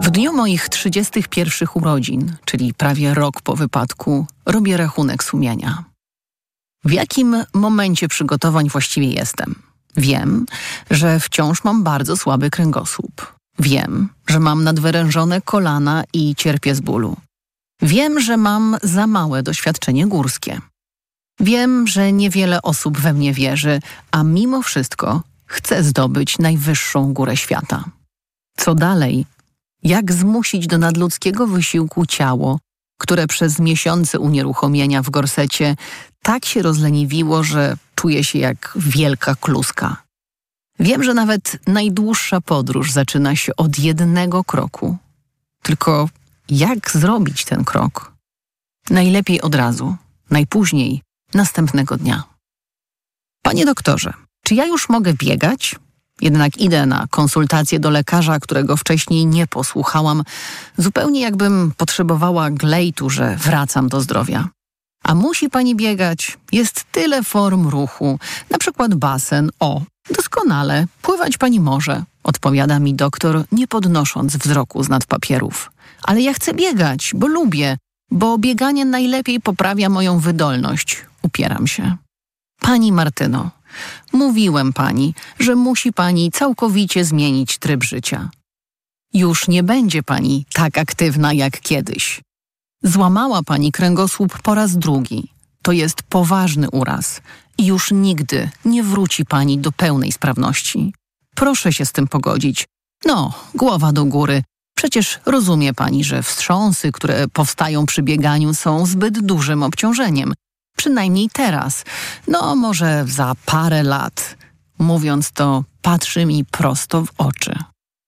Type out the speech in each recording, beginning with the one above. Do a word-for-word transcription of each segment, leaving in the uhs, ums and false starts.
W dniu moich trzydziestych pierwszych urodzin, czyli prawie rok po wypadku, robię rachunek sumienia. W jakim momencie przygotowań właściwie jestem? Wiem, że wciąż mam bardzo słaby kręgosłup. Wiem, że mam nadwyrężone kolana i cierpię z bólu. Wiem, że mam za małe doświadczenie górskie. Wiem, że niewiele osób we mnie wierzy, a mimo wszystko chcę zdobyć najwyższą górę świata. Co dalej? Jak zmusić do nadludzkiego wysiłku ciało, które przez miesiące unieruchomienia w gorsecie tak się rozleniwiło, że czuje się jak wielka kluska. Wiem, że nawet najdłuższa podróż zaczyna się od jednego kroku. Tylko jak zrobić ten krok? Najlepiej od razu, najpóźniej następnego dnia. Panie doktorze, czy ja już mogę biegać? Jednak idę na konsultację do lekarza, którego wcześniej nie posłuchałam, zupełnie jakbym potrzebowała glejtu, że wracam do zdrowia. A musi pani biegać? Jest tyle form ruchu, na przykład basen. O, doskonale, pływać pani może, odpowiada mi doktor, nie podnosząc wzroku z nad papierów. Ale ja chcę biegać, bo lubię, bo bieganie najlepiej poprawia moją wydolność. Upieram się. Pani Martyno, mówiłem pani, że musi pani całkowicie zmienić tryb życia. Już nie będzie pani tak aktywna jak kiedyś. Złamała pani kręgosłup po raz drugi. To jest poważny uraz i już nigdy nie wróci pani do pełnej sprawności. Proszę się z tym pogodzić. No, głowa do góry. Przecież rozumie pani, że wstrząsy, które powstają przy bieganiu, są zbyt dużym obciążeniem. Przynajmniej teraz. No, może za parę lat. Mówiąc to, patrzy mi prosto w oczy.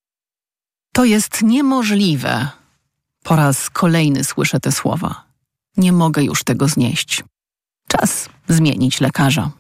To jest niemożliwe. Po raz kolejny słyszę te słowa. Nie mogę już tego znieść. Czas zmienić lekarza.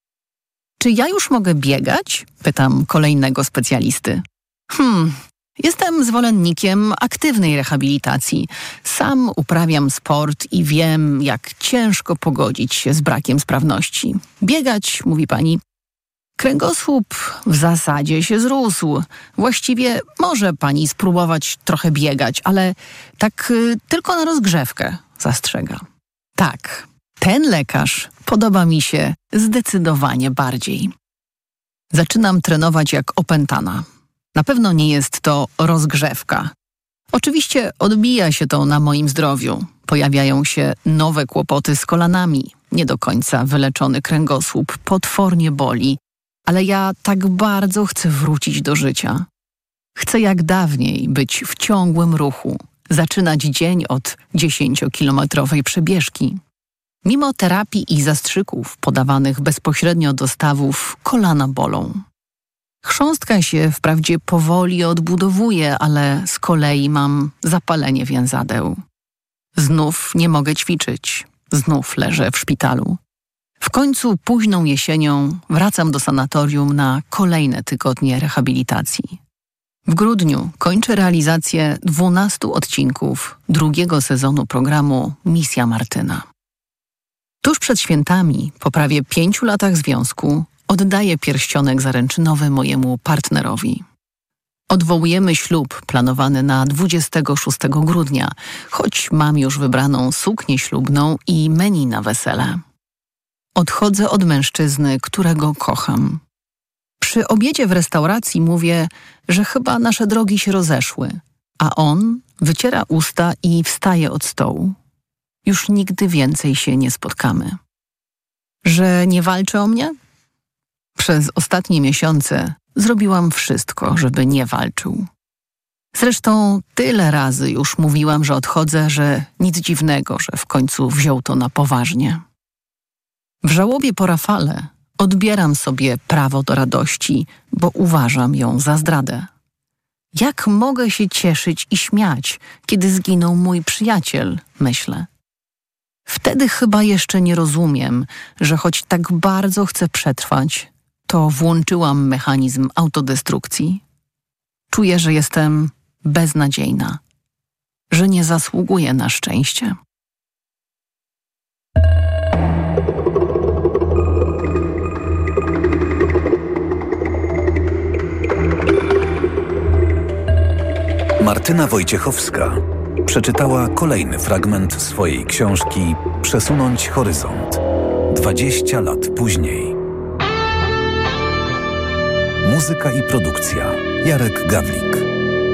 Czy ja już mogę biegać? Pytam kolejnego specjalisty. Hmm, jestem zwolennikiem aktywnej rehabilitacji. Sam uprawiam sport i wiem, jak ciężko pogodzić się z brakiem sprawności. Biegać, mówi pani. Kręgosłup w zasadzie się zrósł. Właściwie może pani spróbować trochę biegać, ale tak y, tylko na rozgrzewkę, zastrzega. Tak, ten lekarz podoba mi się zdecydowanie bardziej. Zaczynam trenować jak opętana. Na pewno nie jest to rozgrzewka. Oczywiście odbija się to na moim zdrowiu. Pojawiają się nowe kłopoty z kolanami. Nie do końca wyleczony kręgosłup potwornie boli. Ale ja tak bardzo chcę wrócić do życia. Chcę jak dawniej być w ciągłym ruchu, zaczynać dzień od dziesięciokilometrowej przebieżki. Mimo terapii i zastrzyków podawanych bezpośrednio do stawów, kolana bolą. Chrząstka się wprawdzie powoli odbudowuje, ale z kolei mam zapalenie więzadeł. Znów nie mogę ćwiczyć, znów leżę w szpitalu. W końcu późną jesienią wracam do sanatorium na kolejne tygodnie rehabilitacji. W grudniu kończę realizację dwunastu odcinków drugiego sezonu programu Misja Martyna. Tuż przed świętami, po prawie pięciu latach związku, oddaję pierścionek zaręczynowy mojemu partnerowi. Odwołujemy ślub planowany na dwudziestego szóstego grudnia, choć mam już wybraną suknię ślubną i menu na wesele. Odchodzę od mężczyzny, którego kocham. Przy obiedzie w restauracji mówię, że chyba nasze drogi się rozeszły, a on wyciera usta i wstaje od stołu. Już nigdy więcej się nie spotkamy. Że nie walczy o mnie? Przez ostatnie miesiące zrobiłam wszystko, żeby nie walczył. Zresztą tyle razy już mówiłam, że odchodzę, że nic dziwnego, że w końcu wziął to na poważnie. W żałobie po Rafale odbieram sobie prawo do radości, bo uważam ją za zdradę. Jak mogę się cieszyć i śmiać, kiedy zginął mój przyjaciel, myślę. Wtedy chyba jeszcze nie rozumiem, że choć tak bardzo chcę przetrwać, to włączyłam mechanizm autodestrukcji. Czuję, że jestem beznadziejna, że nie zasługuję na szczęście. Martyna Wojciechowska przeczytała kolejny fragment swojej książki Przesunąć horyzont. dwadzieścia lat później. Muzyka i produkcja Jarek Gawlik.